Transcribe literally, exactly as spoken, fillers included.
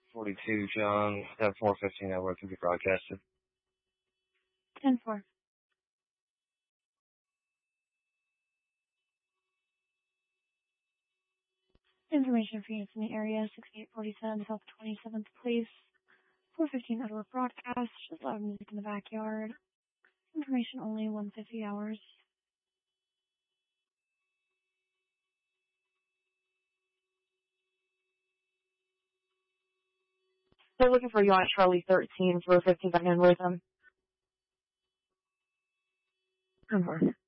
forty-two, John, at four fifteen hour to be broadcasted. ten four. Information for units in the area, sixty-eight forty-seven South twenty-seventh Place, four fifteen Edward broadcast, just loud music in the backyard. Information only, one fifty hours. They're looking for you on Charlie thirteen, four fifteen back in with them. ten four.